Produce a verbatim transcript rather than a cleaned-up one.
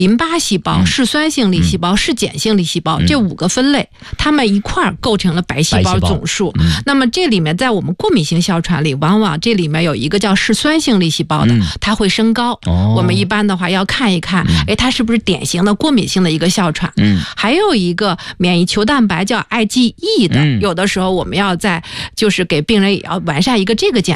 淋巴细胞、嗜酸性粒细胞、嗜碱性粒细胞、嗯、这五个分类，它们一块儿构成了白细胞总数。嗯、那么这里面在我们过敏性哮喘里，往往这里面有一个叫嗜酸性粒细胞的，嗯、它会升高。哦、我们一般的话要看一看，嗯、哎，它是不是典型的过敏性的一个哮喘？嗯，还有一个免疫球蛋白叫 I G E 的，嗯、有的时候我们要在就是给病人也要完善一个这个检